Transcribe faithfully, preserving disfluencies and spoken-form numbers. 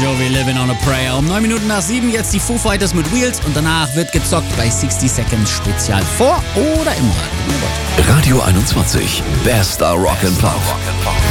Jovi, Living on a Prayer. Um neun Minuten nach sieben jetzt die Foo Fighters mit Wheels und danach wird gezockt bei sixty Seconds Spezial vor oder im Radio. Radio einundzwanzig, Bester Rock and Pop.